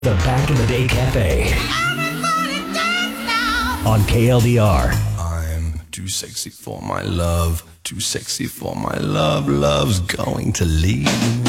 The Back in the Day Cafe on KLDR. I'm too sexy for my love, too sexy for my love. Love's going to leave me.